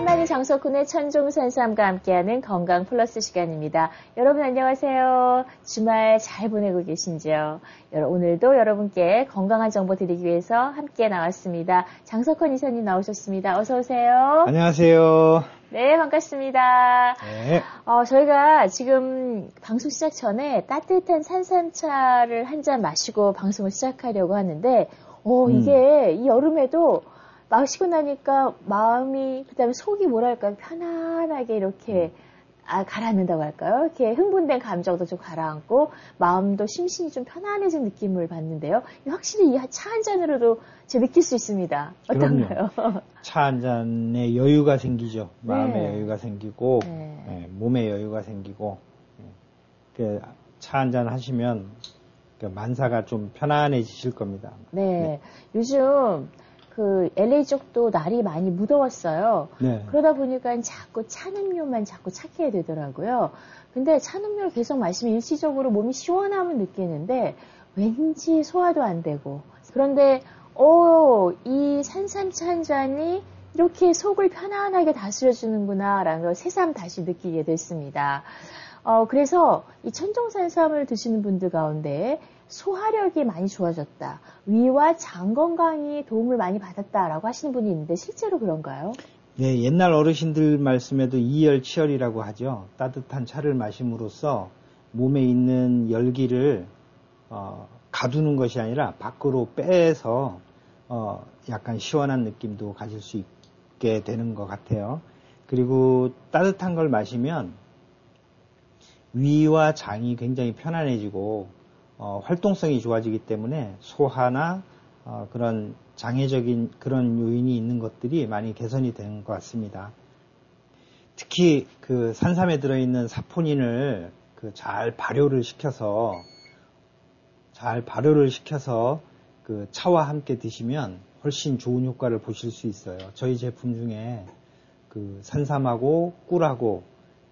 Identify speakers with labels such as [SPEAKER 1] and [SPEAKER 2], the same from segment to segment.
[SPEAKER 1] 한마디 장석훈의 천종산삼과 함께하는 건강 플러스 시간입니다. 여러분 안녕하세요. 주말 잘 보내고 계신지요? 오늘도 여러분께 건강한 정보 드리기 위해서 함께 나왔습니다. 장석훈 이사님 나오셨습니다. 어서 오세요.
[SPEAKER 2] 안녕하세요.
[SPEAKER 1] 네, 반갑습니다.
[SPEAKER 2] 네.
[SPEAKER 1] 저희가 지금 방송 시작 전에 따뜻한 산삼차를 한 잔 마시고 방송을 시작하려고 하는데, 이게 이 여름에도 마시고 나니까 마음이, 그 다음에 속이 뭐랄까, 편안하게 이렇게 가라앉는다고 할까요? 이렇게 흥분된 감정도 좀 가라앉고, 마음도 심신이 좀 편안해진 느낌을 받는데요. 확실히 이 차 한 잔으로도 제가 느낄 수 있습니다. 어떤가요?
[SPEAKER 2] 차 한 잔에 여유가 생기죠. 마음의
[SPEAKER 1] 네.
[SPEAKER 2] 여유가 생기고,
[SPEAKER 1] 네.
[SPEAKER 2] 네, 몸의 여유가 생기고, 차 한 잔 하시면 만사가 좀 편안해지실 겁니다.
[SPEAKER 1] 네. 요즘 LA 쪽도 날이 많이 무더웠어요.
[SPEAKER 2] 네.
[SPEAKER 1] 그러다 보니까 자꾸 찬 음료만 자꾸 찾게 되더라고요. 근데 찬 음료를 계속 마시면 일시적으로 몸이 시원함을 느끼는데 왠지 소화도 안 되고. 그런데 이 산삼차 한 잔이 이렇게 속을 편안하게 다스려주는구나 라는 걸 새삼 다시 느끼게 됐습니다. 그래서 이 천정산삼을 드시는 분들 가운데 소화력이 많이 좋아졌다, 위와 장 건강이 도움을 많이 받았다라고 하시는 분이 있는데 실제로 그런가요?
[SPEAKER 2] 네, 옛날 어르신들 말씀에도 이열치열이라고 하죠. 따뜻한 차를 마심으로써 몸에 있는 열기를 가두는 것이 아니라 밖으로 빼서 약간 시원한 느낌도 가질 수 있게 되는 것 같아요. 그리고 따뜻한 걸 마시면 위와 장이 굉장히 편안해지고 활동성이 좋아지기 때문에 소화나 그런 장애적인 그런 요인이 있는 것들이 많이 개선이 되는 것 같습니다. 특히 그 산삼에 들어있는 사포닌을 잘 발효를 시켜서 그 차와 함께 드시면 훨씬 좋은 효과를 보실 수 있어요. 저희 제품 중에 그 산삼하고 꿀하고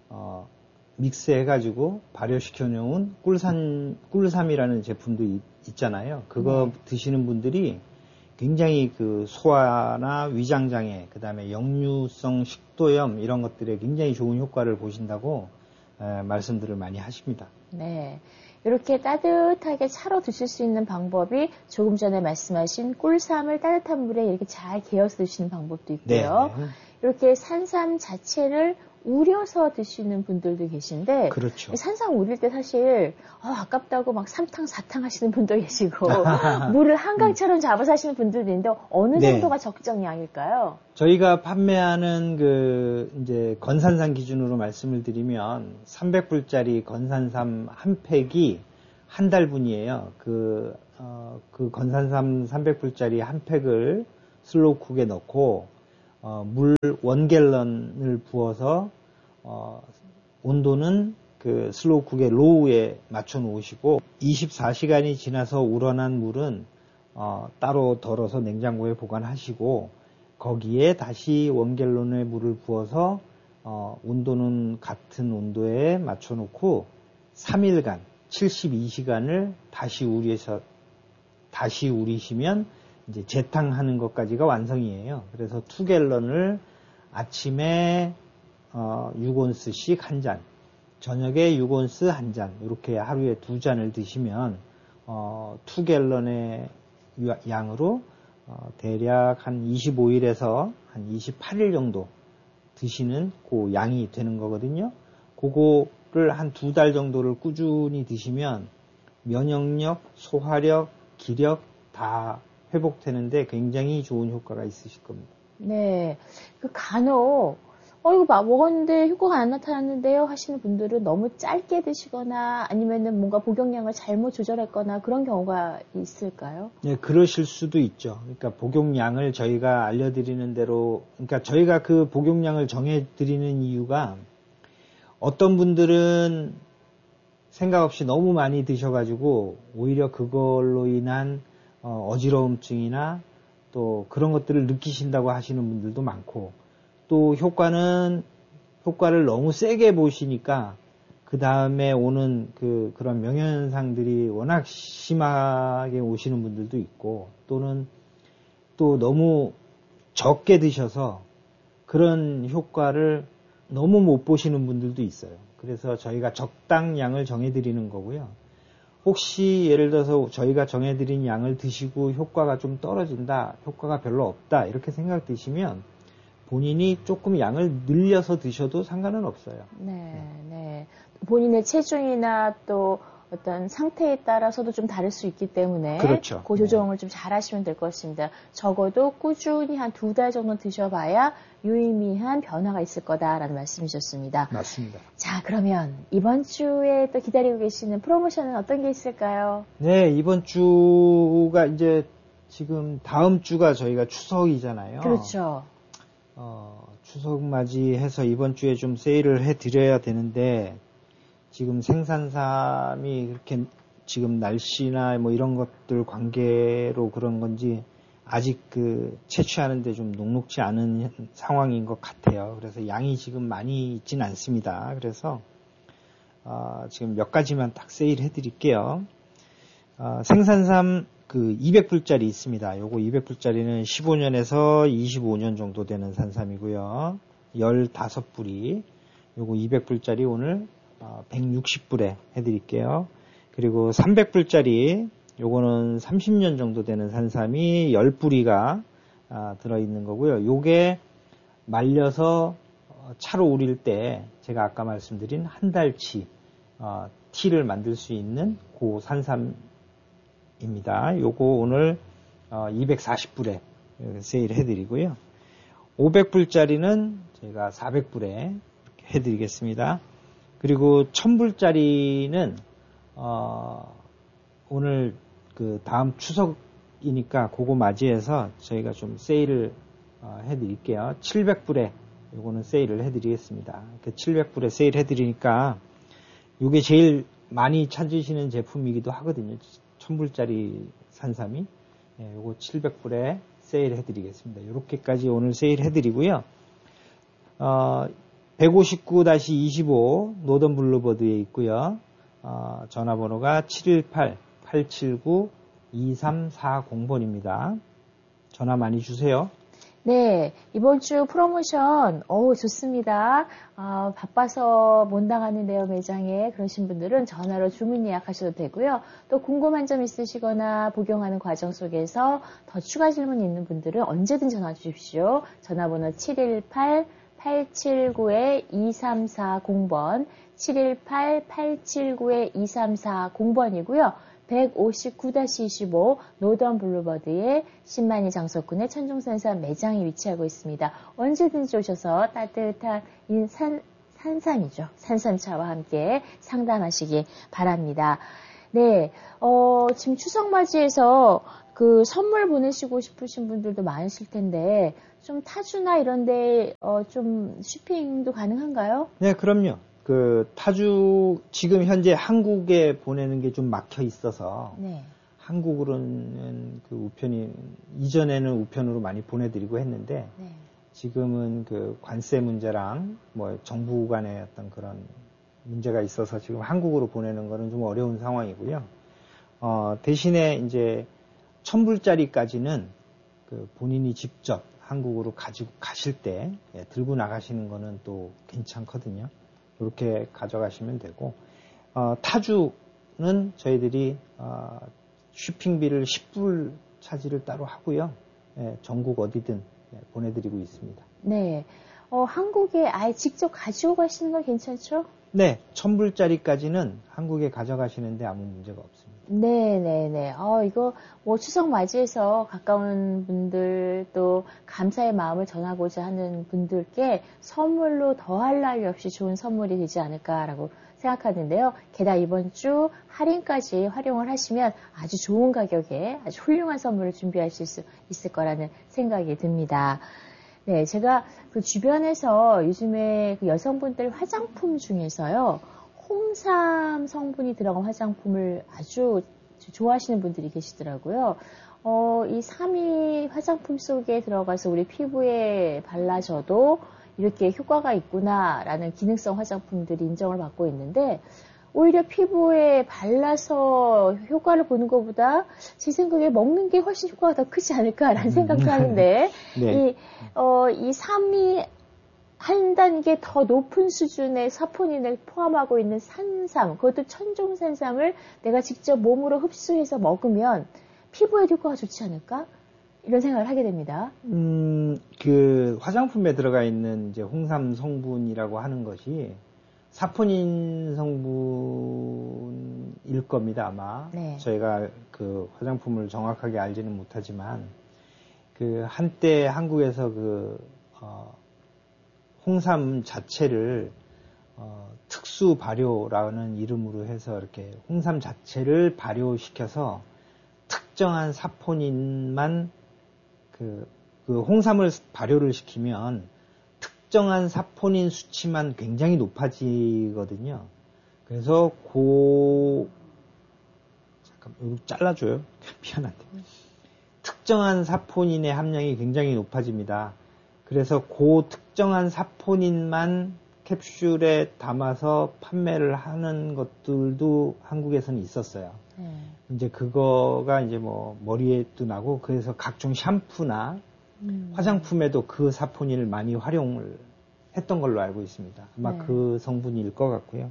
[SPEAKER 2] 믹스해가지고 발효시켜 놓은 꿀삼이라는 제품도 있잖아요. 그거 드시는 분들이 굉장히 그 소화나 위장장애, 그 다음에 역류성 식도염 이런 것들에 굉장히 좋은 효과를 보신다고 말씀들을 많이 하십니다. 네.
[SPEAKER 1] 이렇게 따뜻하게 차로 드실 수 있는 방법이 조금 전에 말씀하신 꿀삼을 따뜻한 물에 이렇게 잘 개어서 드시는 방법도 있고요. 네. 이렇게 산삼 자체를 우려서 드시는 분들도 계신데,
[SPEAKER 2] 그렇죠.
[SPEAKER 1] 산삼 우릴 때 사실 아깝다고 막 3탕 4탕 하시는 분도 계시고 물을 한강처럼 잡아서 하시는 분들도 있는데 어느 정도가 적정량일까요?
[SPEAKER 2] 저희가 판매하는 이제 건산삼 기준으로 말씀을 드리면 300불짜리 건산삼 한 팩이 한 달분이에요. 그 건산삼 300불짜리 한 팩을 슬로우쿡에 넣고 물 1갤런을 부어서 온도는 그 슬로우쿡의 로우에 맞춰 놓으시고 24시간이 지나서 우러난 물은 따로 덜어서 냉장고에 보관하시고 거기에 다시 1갤런의 물을 부어서 온도는 같은 온도에 맞춰 놓고 3일간 72시간을 다시 우리시면 이제 재탕하는 것까지가 완성이에요. 그래서 2갤런을 아침에 6온스씩 한 잔, 저녁에 6온스 한 잔, 이렇게 하루에 2잔을 드시면 2갤런의 양으로 대략 한 25일에서 한 28일 정도 드시는 그 양이 되는 거거든요. 그거를 한 2달 정도를 꾸준히 드시면 면역력, 소화력, 기력 다 회복되는데 굉장히 좋은 효과가 있으실 겁니다.
[SPEAKER 1] 네. 간혹, 이거 먹었는데 효과가 안 나타났는데요 하시는 분들은 너무 짧게 드시거나 아니면은 뭔가 복용량을 잘못 조절했거나 그런 경우가 있을까요?
[SPEAKER 2] 네, 그러실 수도 있죠. 그러니까 복용량을 저희가 알려드리는 대로, 그러니까 저희가 그 복용량을 정해드리는 이유가 어떤 분들은 생각 없이 너무 많이 드셔가지고 오히려 그걸로 인한 어지러움증이나 또 그런 것들을 느끼신다고 하시는 분들도 많고 또 효과를 너무 세게 보시니까 그 다음에 오는 그런 명현상들이 워낙 심하게 오시는 분들도 있고 또는 또 너무 적게 드셔서 그런 효과를 너무 못 보시는 분들도 있어요. 그래서 저희가 적당량을 정해드리는 거고요. 혹시 예를 들어서 저희가 정해드린 양을 드시고 효과가 좀 떨어진다, 효과가 별로 없다 이렇게 생각 드시면 본인이 조금 양을 늘려서 드셔도 상관은 없어요.
[SPEAKER 1] 네. 본인의 체중이나 또 어떤 상태에 따라서도 좀 다를 수 있기 때문에
[SPEAKER 2] 그렇죠.
[SPEAKER 1] 그 조정을 좀 잘 하시면 될 것 같습니다. 적어도 꾸준히 한 2달 정도 드셔봐야 유의미한 변화가 있을 거다라는 말씀이셨습니다.
[SPEAKER 2] 맞습니다.
[SPEAKER 1] 자, 그러면 이번 주에 또 기다리고 계시는 프로모션은 어떤 게 있을까요?
[SPEAKER 2] 네, 이번 주가 이제 지금 다음 주가 저희가 추석이잖아요.
[SPEAKER 1] 그렇죠.
[SPEAKER 2] 추석 맞이해서 이번 주에 좀 세일을 해드려야 되는데 지금 생산삼이 그렇게 지금 날씨나 뭐 이런 것들 관계로 그런 건지 아직 채취하는데 좀 녹록지 않은 상황인 것 같아요. 그래서 양이 지금 많이 있진 않습니다. 그래서 지금 몇 가지만 딱 세일 해드릴게요. 생산삼 200불짜리 있습니다. 요거 200불짜리는 15년에서 25년 정도 되는 산삼이고요. 15불이 요거 200불짜리 오늘 160불에 해드릴게요. 그리고 300불짜리 요거는 30년 정도 되는 산삼이 10뿌리가 들어있는 거고요. 요게 말려서 차로 우릴 때 제가 아까 말씀드린 한 달치 티를 만들 수 있는 그 산삼입니다. 요거 오늘 240불에 세일 해드리고요. 500불짜리는 저희가 400불에 해드리겠습니다. 그리고 1000불짜리는 오늘 다음 추석이니까 그거 맞이해서 저희가 좀 세일을 해드릴게요. 700불에 요거는 세일을 해드리겠습니다. 700불에 세일 해드리니까 요게 제일 많이 찾으시는 제품이기도 하거든요. 1000불짜리 산삼이. 요거 700불에 세일 해드리겠습니다. 요렇게까지 오늘 세일 해드리고요. 159-25 노던 블루버드에 있고요. 전화번호가 718-879-2340번입니다. 전화 많이 주세요.
[SPEAKER 1] 네, 이번 주 프로모션, 좋습니다. 바빠서 못 나가는데요, 매장에. 그러신 분들은 전화로 주문 예약하셔도 되고요. 또 궁금한 점 있으시거나 복용하는 과정 속에서 더 추가 질문 있는 분들은 언제든 전화 주십시오. 전화번호 718-879-2340번, 718-879-2340번이고요. 159-25 노던 블루버드의 신만이 장석군의 천중산삼 매장이 위치하고 있습니다. 언제든지 오셔서 따뜻한 산삼이죠. 산삼차와 함께 상담하시기 바랍니다. 네, 지금 추석 맞이해서 선물 보내시고 싶으신 분들도 많으실 텐데 좀 타주나 이런데 좀 쇼핑도 가능한가요?
[SPEAKER 2] 네, 그럼요. 타주 지금 현재 한국에 보내는 게 좀 막혀 있어서
[SPEAKER 1] 네.
[SPEAKER 2] 한국으로는 우편이 이전에는 우편으로 많이 보내드리고 했는데
[SPEAKER 1] 네.
[SPEAKER 2] 지금은 관세 문제랑 뭐 정부 간의 어떤 그런 문제가 있어서 지금 한국으로 보내는 거는 좀 어려운 상황이고요. 대신에 이제 1000불짜리까지는 본인이 직접 한국으로 가지고 가실 때 들고 나가시는 거는 또 괜찮거든요. 이렇게 가져가시면 되고 타주는 저희들이 쇼핑비를 10불 차지를 따로 하고요. 전국 어디든 보내드리고 있습니다.
[SPEAKER 1] 네, 한국에 아예 직접 가지고 가시는 건 괜찮죠?
[SPEAKER 2] 네, 1000불짜리까지는 한국에 가져가시는데 아무 문제가 없습니다.
[SPEAKER 1] 네네네. 이거 추석 맞이해서 가까운 분들 또 감사의 마음을 전하고자 하는 분들께 선물로 더할 나위 없이 좋은 선물이 되지 않을까라고 생각하는데요. 게다가 이번 주 할인까지 활용을 하시면 아주 좋은 가격에 아주 훌륭한 선물을 준비하실 수 있을 거라는 생각이 듭니다. 네, 제가 주변에서 요즘에 여성분들 화장품 중에서요. 홍삼 성분이 들어간 화장품을 아주 좋아하시는 분들이 계시더라고요. 이 삼이 화장품 속에 들어가서 우리 피부에 발라줘도 이렇게 효과가 있구나라는 기능성 화장품들이 인정을 받고 있는데 오히려 피부에 발라서 효과를 보는 것보다 제 생각에 먹는 게 훨씬 효과가 더 크지 않을까라는 생각도 하는데
[SPEAKER 2] 네.
[SPEAKER 1] 이 삼이 단계 더 높은 수준의 사포닌을 포함하고 있는 산삼, 그것도 천종산삼을 내가 직접 몸으로 흡수해서 먹으면 피부에 효과가 좋지 않을까? 이런 생각을 하게 됩니다.
[SPEAKER 2] 그 화장품에 들어가 있는 이제 홍삼 성분이라고 하는 것이 사포닌 성분일 겁니다, 아마.
[SPEAKER 1] 네.
[SPEAKER 2] 저희가 그 화장품을 정확하게 알지는 못하지만, 그 한때 한국에서 홍삼 자체를 특수 발효라는 이름으로 해서 이렇게 홍삼 자체를 발효시켜서 특정한 사포닌만 그 홍삼을 발효를 시키면 특정한 사포닌 수치만 굉장히 높아지거든요. 그래서 잠깐 이거 잘라줘요. 미안한데. 특정한 사포닌의 함량이 굉장히 높아집니다. 그래서 특정한 사포닌만 캡슐에 담아서 판매를 하는 것들도 한국에서는 있었어요. 이제 그거가 이제 뭐 머리에도 나고, 그래서 각종 샴푸나 화장품에도 그 사포닌을 많이 활용을 했던 걸로 알고 있습니다. 아마
[SPEAKER 1] 네.
[SPEAKER 2] 그 성분일 것 같고요.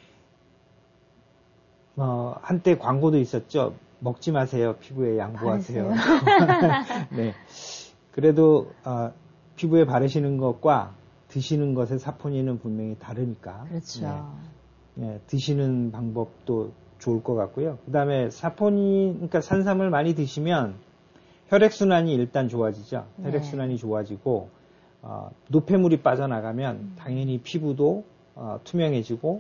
[SPEAKER 2] 한때 광고도 있었죠. 먹지 마세요. 피부에 양보하세요. 네. 그래도 피부에 바르시는 것과 드시는 것의 사포닌은 분명히 다르니까.
[SPEAKER 1] 그렇죠.
[SPEAKER 2] 네, 드시는 방법도 좋을 것 같고요. 그 다음에 그러니까 산삼을 많이 드시면 혈액순환이 일단 좋아지죠.
[SPEAKER 1] 네.
[SPEAKER 2] 혈액순환이 좋아지고, 노폐물이 빠져나가면 당연히 피부도 투명해지고,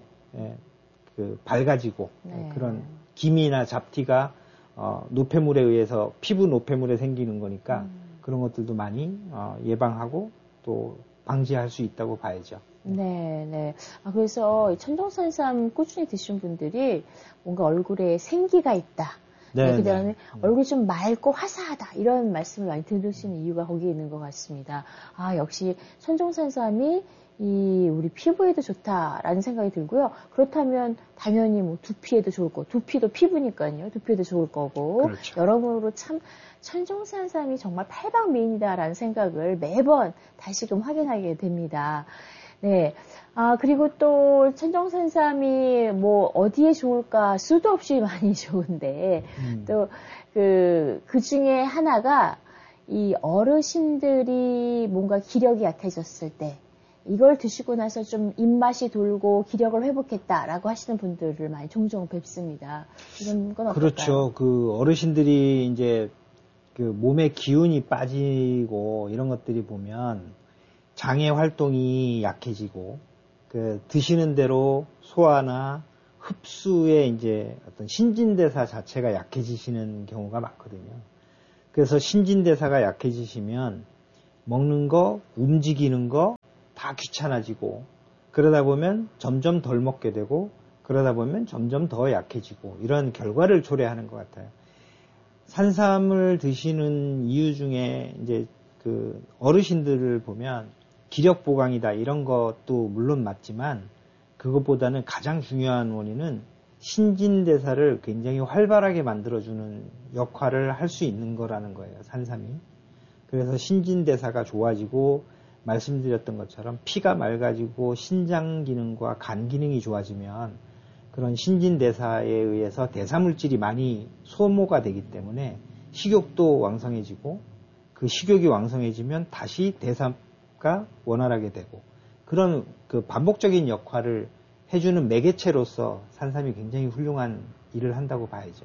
[SPEAKER 2] 밝아지고,
[SPEAKER 1] 네.
[SPEAKER 2] 그런 기미나 잡티가 노폐물에 의해서 피부 노폐물에 생기는 거니까 그런 것들도 많이 예방하고 또 방지할 수 있다고 봐야죠.
[SPEAKER 1] 네. 그래서 천정산삼 꾸준히 드신 분들이 뭔가 얼굴에 생기가 있다. 그다음에 얼굴이 좀 맑고 화사하다. 이런 말씀을 많이 들으시는 이유가 거기에 있는 것 같습니다. 역시 천정산삼이 우리 피부에도 좋다라는 생각이 들고요. 그렇다면 당연히 뭐 두피에도 좋을 거고, 두피도 피부니까요. 두피에도 좋을 거고.
[SPEAKER 2] 그렇죠.
[SPEAKER 1] 여러모로 참 천정산삼이 정말 팔방미인이다라는 생각을 매번 다시금 확인하게 됩니다. 네. 그리고 또 천정산삼이 뭐 어디에 좋을까 수도 없이 많이 좋은데 또 그 중에 하나가 이 어르신들이 뭔가 기력이 약해졌을 때 이걸 드시고 나서 좀 입맛이 돌고 기력을 회복했다라고 하시는 분들을 많이 종종 뵙습니다. 이런 건 어떨까요?
[SPEAKER 2] 그렇죠. 그 어르신들이 이제 그 몸의 기운이 빠지고 이런 것들이 보면 장의 활동이 약해지고, 그 드시는 대로 소화나 흡수의 이제 어떤 신진대사 자체가 약해지시는 경우가 많거든요. 그래서 신진대사가 약해지시면 먹는 거, 움직이는 거 다 귀찮아지고, 그러다 보면 점점 덜 먹게 되고, 그러다 보면 점점 더 약해지고, 이런 결과를 초래하는 것 같아요. 산삼을 드시는 이유 중에 이제 그 어르신들을 보면 기력 보강이다 이런 것도 물론 맞지만, 그것보다는 가장 중요한 원인은 신진대사를 굉장히 활발하게 만들어주는 역할을 할 수 있는 거라는 거예요, 산삼이. 그래서 신진대사가 좋아지고, 말씀드렸던 것처럼 피가 맑아지고 신장 기능과 간 기능이 좋아지면 그런 신진대사에 의해서 대사물질이 많이 소모가 되기 때문에 식욕도 왕성해지고, 그 식욕이 왕성해지면 다시 대사가 원활하게 되고, 그런 그 반복적인 역할을 해주는 매개체로서 산삼이 굉장히 훌륭한 일을 한다고 봐야죠.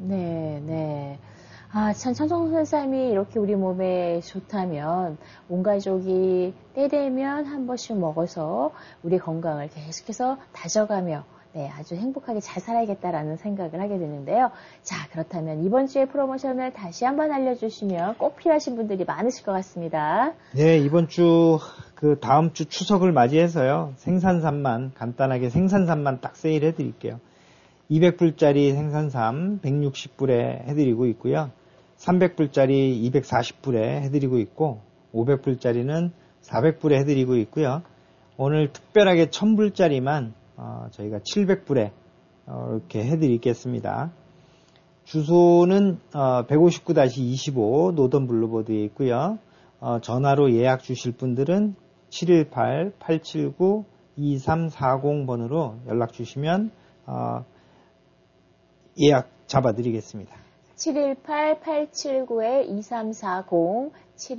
[SPEAKER 1] 네. 참 천정산삼이 이렇게 우리 몸에 좋다면 온 가족이 때 되면 한 번씩 먹어서 우리 건강을 계속해서 다져가며 아주 행복하게 잘 살아야겠다라는 생각을 하게 되는데요. 자, 그렇다면 이번 주의 프로모션을 다시 한번 알려주시면 꼭 필요하신 분들이 많으실 것 같습니다.
[SPEAKER 2] 네, 이번 주 그 다음 주 추석을 맞이해서요. 생산삼만 간단하게 생산삼만 딱 세일해 드릴게요. 200불짜리 생산삼 160불에 해드리고 있고요. 300불짜리 240불에 해드리고 있고, 500불짜리는 400불에 해드리고 있고요. 오늘 특별하게 1000불짜리만 저희가 700불에 이렇게 해드리겠습니다. 주소는 159-25 노던 블루보드에 있고요. 전화로 예약 주실 분들은 718-879-2340번으로 연락 주시면 예약 잡아드리겠습니다.
[SPEAKER 1] 718-879-2340,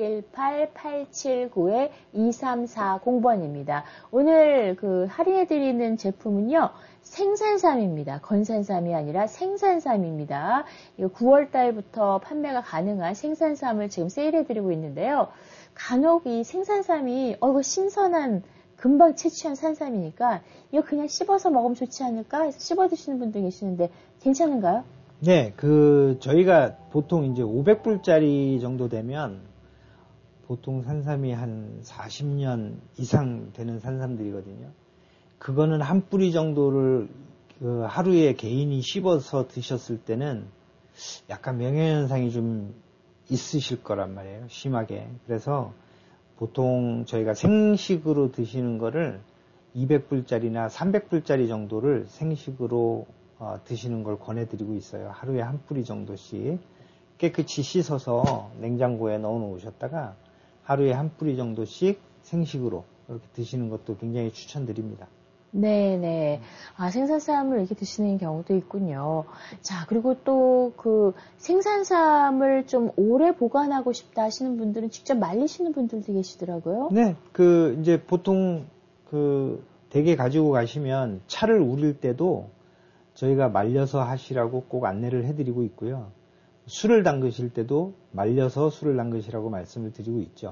[SPEAKER 1] 718-879-2340번입니다. 오늘 할인해드리는 제품은요, 생산삼입니다. 건산삼이 아니라 생산삼입니다. 이거 9월달부터 판매가 가능한 생산삼을 지금 세일해드리고 있는데요. 간혹 이 생산삼이, 이거 신선한, 금방 채취한 산삼이니까, 이거 그냥 씹어서 먹으면 좋지 않을까 해서 씹어 드시는 분도 계시는데, 괜찮은가요?
[SPEAKER 2] 네, 저희가 보통 이제 500불짜리 정도 되면, 보통 산삼이 한 40년 이상 되는 산삼들이거든요. 그거는 한 뿌리 정도를 하루에 개인이 씹어서 드셨을 때는 약간 명예현상이 좀 있으실 거란 말이에요. 심하게. 그래서 보통 저희가 생식으로 드시는 거를 200불짜리나 300불짜리 정도를 생식으로 드시는 걸 권해드리고 있어요. 하루에 한 뿌리 정도씩 깨끗이 씻어서 냉장고에 넣어 놓으셨다가 하루에 한 뿌리 정도씩 생식으로 이렇게 드시는 것도 굉장히 추천드립니다.
[SPEAKER 1] 네네. 생산삼을 이렇게 드시는 경우도 있군요. 자, 그리고 또 생산삼을 좀 오래 보관하고 싶다 하시는 분들은 직접 말리시는 분들도 계시더라고요.
[SPEAKER 2] 네, 이제 보통 댁에 가지고 가시면 차를 우릴 때도 저희가 말려서 하시라고 꼭 안내를 해드리고 있고요. 술을 담그실 때도 말려서 술을 담그시라고 말씀을 드리고 있죠.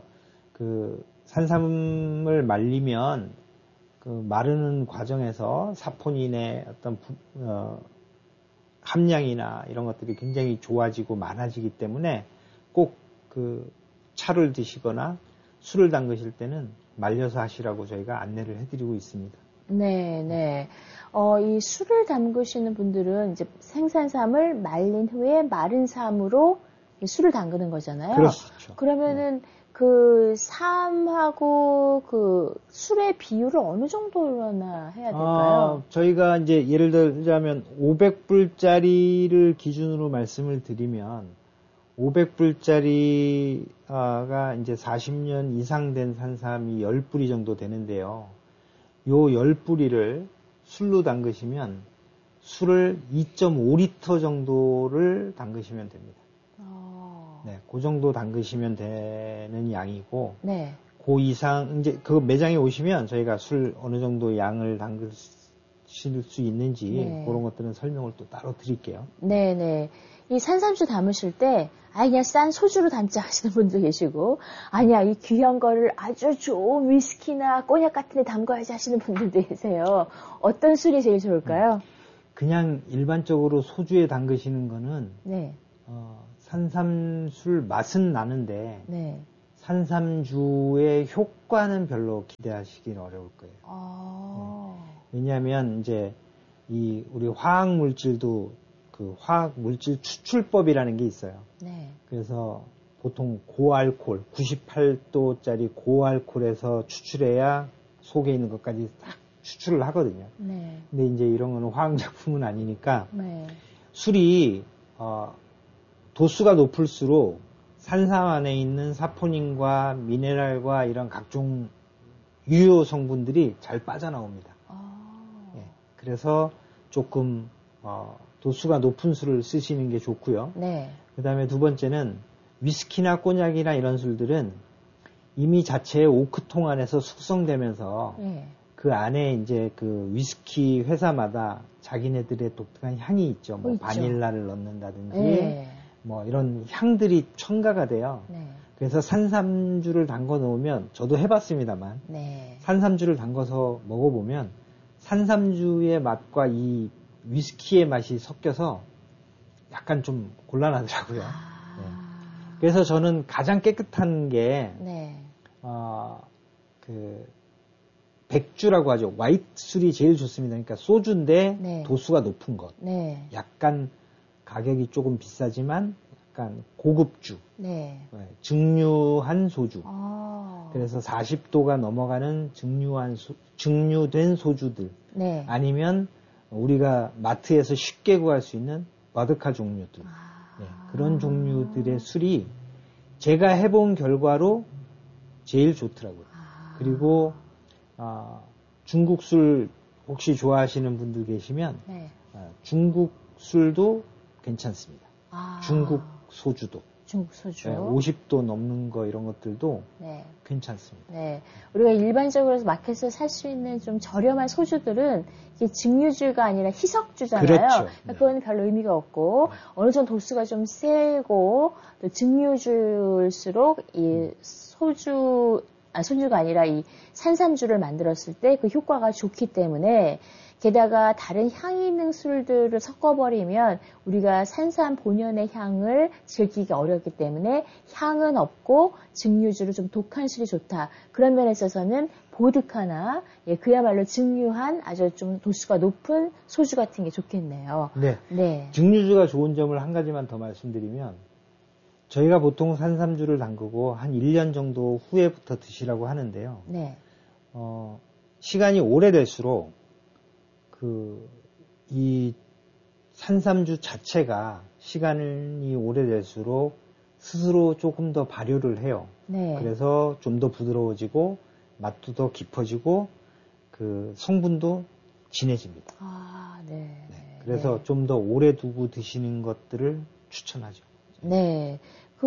[SPEAKER 2] 산삼을 말리면 마르는 과정에서 사포닌의 어떤 함량이나 이런 것들이 굉장히 좋아지고 많아지기 때문에 꼭 차를 드시거나 술을 담그실 때는 말려서 하시라고 저희가 안내를 해드리고 있습니다.
[SPEAKER 1] 네. 이 술을 담그시는 분들은 이제 생산삼을 말린 후에 마른 삼으로 술을 담그는 거잖아요.
[SPEAKER 2] 그렇죠.
[SPEAKER 1] 그러면은 삼하고 술의 비율을 어느 정도나 해야 될까요?
[SPEAKER 2] 저희가 이제 예를 들자면 500불짜리를 기준으로 말씀을 드리면 500불짜리가 이제 40년 이상 된 산삼이 10뿌리 정도 되는데요. 요 10뿌리를 술로 담그시면 술을 2.5리터 정도를 담그시면 됩니다. 네, 그 정도 담그시면 되는 양이고,
[SPEAKER 1] 네.
[SPEAKER 2] 그 이상, 이제 매장에 오시면 저희가 술 어느 정도 양을 담그실 수 있는지,
[SPEAKER 1] 네.
[SPEAKER 2] 그런 것들은 설명을 또 따로 드릴게요.
[SPEAKER 1] 네네. 이 산삼주 담으실 때, 그냥 싼 소주로 담자 하시는 분도 계시고, 아니야, 이 귀한 거를 아주 좋은 위스키나 꼬냑 같은 데 담가야지 하시는 분들도 계세요. 어떤 술이 제일 좋을까요?
[SPEAKER 2] 그냥 일반적으로 소주에 담그시는 거는,
[SPEAKER 1] 네.
[SPEAKER 2] 산삼술 맛은 나는데,
[SPEAKER 1] 네.
[SPEAKER 2] 산삼주의 효과는 별로 기대하시긴 어려울 거예요. 왜냐하면 이제 우리 화학 물질도 화학 물질 추출법이라는 게 있어요.
[SPEAKER 1] 네.
[SPEAKER 2] 그래서 보통 고알콜, 98도짜리 고알콜에서 추출해야 속에 있는 것까지 딱 추출을 하거든요.
[SPEAKER 1] 네.
[SPEAKER 2] 근데 이제 이런 거는 화학작품은 아니니까
[SPEAKER 1] 네.
[SPEAKER 2] 술이 도수가 높을수록 산삼 안에 있는 사포닌과 미네랄과 이런 각종 유효 성분들이 잘 빠져나옵니다. 예, 그래서 조금 도수가 높은 술을 쓰시는 게 좋고요.
[SPEAKER 1] 네.
[SPEAKER 2] 그 다음에 두 번째는 위스키나 꼬냑이나 이런 술들은 이미 자체의 오크통 안에서 숙성되면서
[SPEAKER 1] 네.
[SPEAKER 2] 그 안에 이제 위스키 회사마다 자기네들의 독특한 향이 있죠. 뭐
[SPEAKER 1] 있죠.
[SPEAKER 2] 바닐라를 넣는다든지
[SPEAKER 1] 네.
[SPEAKER 2] 뭐 이런 향들이 첨가가 돼요.
[SPEAKER 1] 네.
[SPEAKER 2] 그래서 산삼주를 담궈 놓으면 저도 해봤습니다만
[SPEAKER 1] 네.
[SPEAKER 2] 산삼주를 담궈서 먹어보면 산삼주의 맛과 이 위스키의 맛이 섞여서 약간 좀 곤란하더라고요. 네. 그래서 저는 가장 깨끗한 게
[SPEAKER 1] 네.
[SPEAKER 2] 백주라고 하죠. 화이트 술이 제일 좋습니다. 그러니까 소주인데
[SPEAKER 1] 네.
[SPEAKER 2] 도수가 높은 것.
[SPEAKER 1] 네.
[SPEAKER 2] 약간 가격이 조금 비싸지만 약간 고급주.
[SPEAKER 1] 네.
[SPEAKER 2] 증류한 소주. 그래서 40도가 넘어가는 증류된 소주들.
[SPEAKER 1] 네.
[SPEAKER 2] 아니면 우리가 마트에서 쉽게 구할 수 있는 바드카 종류들. 네, 그런 종류들의 술이 제가 해본 결과로 제일 좋더라고요. 그리고 중국 술 혹시 좋아하시는 분들 계시면
[SPEAKER 1] 네.
[SPEAKER 2] 중국 술도 괜찮습니다. 중국 소주도.
[SPEAKER 1] 중국 소주.
[SPEAKER 2] 네, 50도 넘는 거 이런 것들도
[SPEAKER 1] 네.
[SPEAKER 2] 괜찮습니다.
[SPEAKER 1] 네. 우리가 일반적으로 마켓에서 살 수 있는 좀 저렴한 소주들은 이게 증류주가 아니라 희석주잖아요.
[SPEAKER 2] 그렇죠.
[SPEAKER 1] 그건 별로 의미가 없고 어느 정도 도수가 좀 세고 또 증류주일수록 이 소주가 아니라 이 산삼주를 만들었을 때 그 효과가 좋기 때문에 게다가 다른 향이 있는 술들을 섞어버리면 우리가 산삼 본연의 향을 즐기기 어렵기 때문에 향은 없고 증류주로 좀 독한 술이 좋다. 그런 면에 있어서는 보드카나 그야말로 증류한 아주 좀 도수가 높은 소주 같은 게 좋겠네요.
[SPEAKER 2] 네.
[SPEAKER 1] 네.
[SPEAKER 2] 증류주가 좋은 점을 한 가지만 더 말씀드리면 저희가 보통 산삼주를 담그고 한 1년 정도 후에부터 드시라고 하는데요.
[SPEAKER 1] 네.
[SPEAKER 2] 시간이 오래될수록 이 산삼주 자체가 시간이 오래될수록 스스로 조금 더 발효를 해요.
[SPEAKER 1] 네.
[SPEAKER 2] 그래서 좀 더 부드러워지고 맛도 더 깊어지고 그 성분도 진해집니다.
[SPEAKER 1] 네.
[SPEAKER 2] 네. 그래서 좀 더 오래 두고 드시는 것들을 추천하죠.
[SPEAKER 1] 네.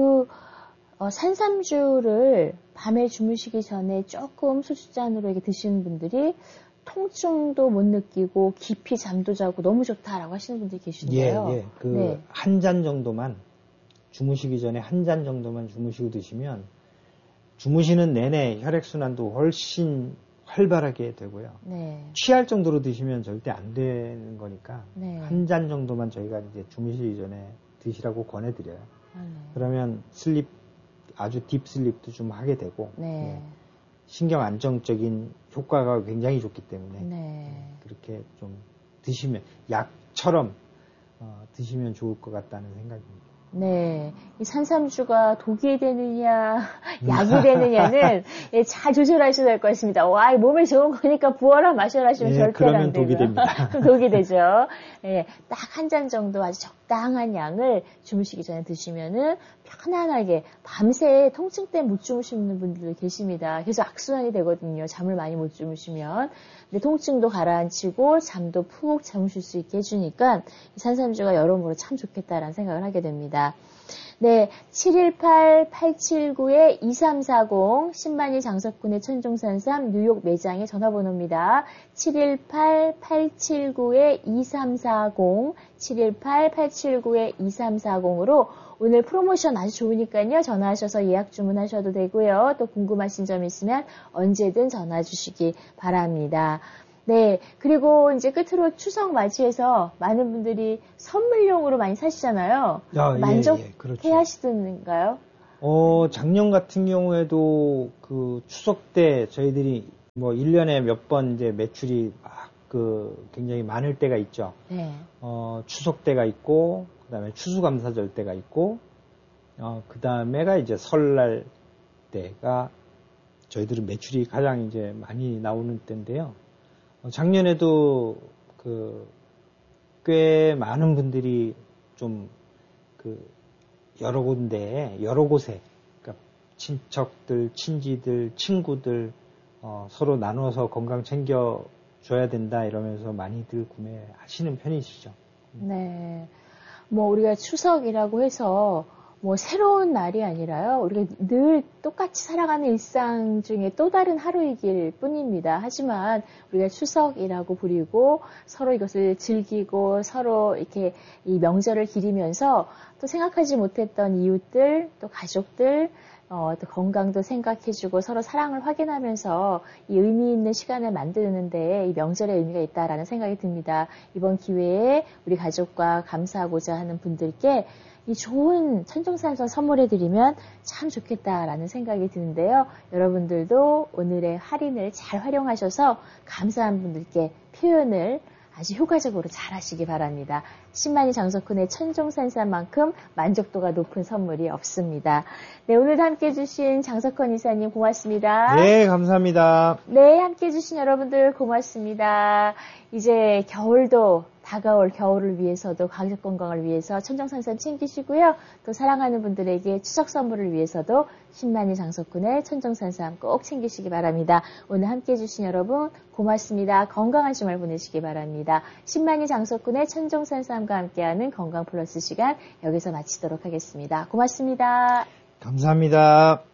[SPEAKER 1] 산삼주를 밤에 주무시기 전에 조금 소주잔으로 이렇게 드시는 분들이 통증도 못 느끼고 깊이 잠도 자고 너무 좋다라고 하시는 분들이 계시는데요.
[SPEAKER 2] 한 잔 정도만 주무시기 전에 한 잔 정도만 주무시고 드시면 주무시는 내내 혈액순환도 훨씬 활발하게 되고요.
[SPEAKER 1] 네.
[SPEAKER 2] 취할 정도로 드시면 절대 안 되는 거니까
[SPEAKER 1] 네.
[SPEAKER 2] 한 잔 정도만 저희가 이제 주무시기 전에 드시라고 권해드려요.
[SPEAKER 1] 네.
[SPEAKER 2] 그러면 아주 딥슬립도 좀 하게 되고
[SPEAKER 1] 네.
[SPEAKER 2] 신경 안정적인 효과가 굉장히 좋기 때문에
[SPEAKER 1] 네.
[SPEAKER 2] 그렇게 좀 드시면 약처럼 드시면 좋을 것 같다는 생각입니다.
[SPEAKER 1] 네. 이 산삼주가 독이 되느냐, 약이 되느냐는 잘 조절하셔야 될 것 같습니다. 와, 몸에 좋은 거니까 부어라 마셔라 하시면 절대 안 되고요.
[SPEAKER 2] 그러면 독이 됩니다.
[SPEAKER 1] 독이 되죠. 예, 딱 한 잔 정도 아주 적당한 양을 주무시기 전에 드시면은 편안하게 밤새 통증 때문에 못 주무시는 분들 계십니다. 그래서 악순환이 되거든요. 잠을 많이 못 주무시면. 근데 통증도 가라앉히고 잠도 푹 주무실 수 있게 해주니까 산삼주가 여러모로 참 좋겠다라는 생각을 하게 됩니다. 네, 718-879-2340 신만이 장석군의 천종산삼 뉴욕 매장의 전화번호입니다. 718-879-2340 718-879-2340으로 오늘 프로모션 아주 좋으니까요. 전화하셔서 예약 주문하셔도 되고요. 또 궁금하신 점 있으면 언제든 전화 주시기 바랍니다. 네, 그리고 이제 끝으로 추석 맞이해서 많은 분들이 선물용으로 많이 사시잖아요. 만족해
[SPEAKER 2] 그렇죠.
[SPEAKER 1] 하시던가요?
[SPEAKER 2] 작년 같은 경우에도 그 추석 때 저희들이 1년에 몇 번 이제 매출이 굉장히 많을 때가 있죠.
[SPEAKER 1] 네.
[SPEAKER 2] 추석 때가 있고, 그 다음에 추수감사절 때가 있고, 그 다음에가 이제 설날 때가 저희들은 매출이 가장 이제 많이 나오는 때인데요. 작년에도 꽤 많은 분들이 좀 여러 곳에, 그러니까 친척들, 친지들, 친구들, 서로 나눠서 건강 챙겨줘야 된다 이러면서 많이들 구매하시는 편이시죠.
[SPEAKER 1] 네. 우리가 추석이라고 해서 새로운 날이 아니라요. 우리가 늘 똑같이 살아가는 일상 중에 또 다른 하루이길 뿐입니다. 하지만 우리가 추석이라고 부리고 서로 이것을 즐기고 서로 이렇게 이 명절을 기리면서 또 생각하지 못했던 이웃들, 또 가족들, 또 건강도 생각해주고 서로 사랑을 확인하면서 이 의미 있는 시간을 만드는데 이 명절의 의미가 있다라는 생각이 듭니다. 이번 기회에 우리 가족과 감사하고자 하는 분들께 이 좋은 천종산삼 선물해드리면 참 좋겠다라는 생각이 드는데요. 여러분들도 오늘의 할인을 잘 활용하셔서 감사한 분들께 표현을 아주 효과적으로 잘 하시기 바랍니다. 신만이 장석훈의 천종산삼만큼 만족도가 높은 선물이 없습니다. 네, 오늘도 함께해 주신 장석훈 이사님 고맙습니다.
[SPEAKER 2] 네, 감사합니다.
[SPEAKER 1] 네, 함께해 주신 여러분들 고맙습니다. 이제 겨울도 다가올 겨울을 위해서도 가족 건강을 위해서 천정산삼 챙기시고요. 또 사랑하는 분들에게 추석 선물을 위해서도 신만이 장석군의 천정산삼 꼭 챙기시기 바랍니다. 오늘 함께해 주신 여러분 고맙습니다. 건강한 주말 보내시기 바랍니다. 신만이 장석군의 천정산삼과 함께하는 건강 플러스 시간 여기서 마치도록 하겠습니다. 고맙습니다.
[SPEAKER 2] 감사합니다.